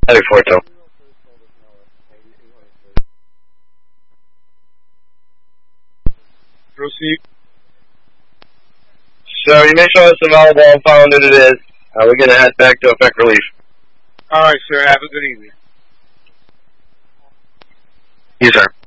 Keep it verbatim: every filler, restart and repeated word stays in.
Heavy Forto. Proceed. So you may show us available and found that it is. Uh, we're going to head back to effect relief. All right, sir. Have a good evening. Yes, sir.